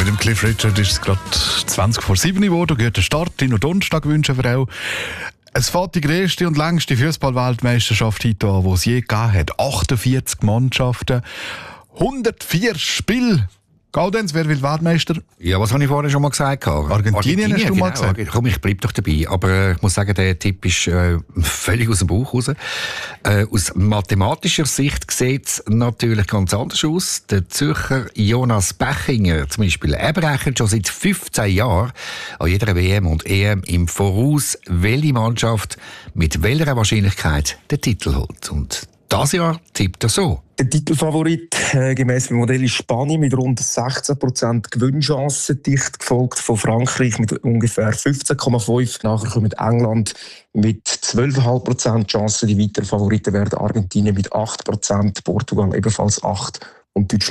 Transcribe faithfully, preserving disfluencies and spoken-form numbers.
Mit dem Cliff Richard ist es gerade zwanzig vor sieben geworden. Guten Start in den Donnerstag wünschen wir auch. Es fährt die grösste und längste Fußball-Weltmeisterschaft heute an, die es je gegeben hat. achtundvierzig Mannschaften, hundertvier Spiele. Gaudenz, wer will Weltmeister? Ja, was habe ich vorher schon mal gesagt? Argentinien, Argentinien hast du genau, mal gesagt. Komm, ich bleibe doch dabei. Aber äh, ich muss sagen, der Tipp ist äh, völlig aus dem Bauch raus. Äh, aus mathematischer Sicht sieht es natürlich ganz anders aus. Der Zürcher Jonas Bechinger zum Beispiel, er berechnet schon seit fünfzehn Jahren an jeder W M und E M im Voraus, welche Mannschaft mit welcher Wahrscheinlichkeit den Titel holt. Und das Jahr tippt er so. Der Titelfavorit äh, gemäss dem Modell ist Spanien mit rund sechzehn Prozent Gewinnchancen, dicht gefolgt von Frankreich mit ungefähr fünfzehn Komma fünf. Nachher kommt England mit zwölf Komma fünf Prozent Chancen. Die weiteren Favoriten werden Argentinien mit acht Prozent, Portugal ebenfalls acht und Deutschland